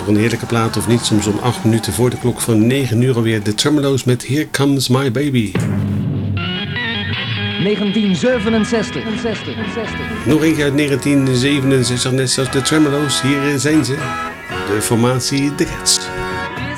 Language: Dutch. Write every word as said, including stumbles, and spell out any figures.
toch een heerlijke plaat of niet? Soms om acht minuten voor de klok van negen uur alweer. De Tremelo's met Here Comes My Baby. negentien zevenenzestig. Nog een keer uit negentien zevenenzestig, net zoals de Tremelo's. Hier zijn ze. De formatie The Cats.